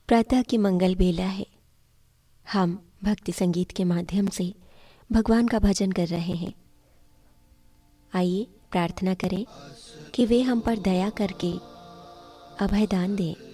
प्रातः की मंगल बेला है। हम भक्ति संगीत के माध्यम से भगवान का भजन कर रहे हैं। आइए प्रार्थना करें कि वे हम पर दया करके अभय दान दें।